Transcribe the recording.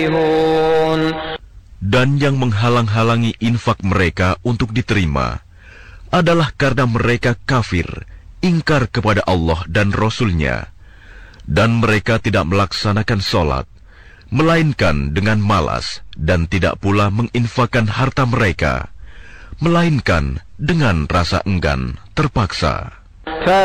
كارهون. Dan yang menghalang-halangi infak mereka untuk diterima adalah karena mereka kafir, ingkar kepada Allah dan Rasul-Nya, dan mereka tidak melaksanakan sholat, melainkan dengan malas, dan tidak pula menginfakkan harta mereka, melainkan dengan rasa enggan terpaksa.